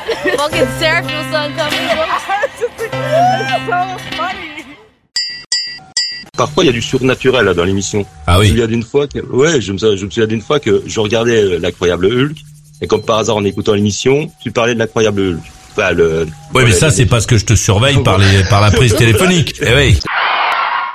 Fucking Sarah feels so uncomfortable. It's so funny. Parfois, il y a du surnaturel là, dans l'émission. Ah oui. Je me souviens d'une fois que je regardais l'incroyable Hulk, et comme par hasard en écoutant l'émission, tu parlais de l'incroyable Hulk. Oui, mais ça, c'est parce que je te surveille par la prise téléphonique. Eh oui.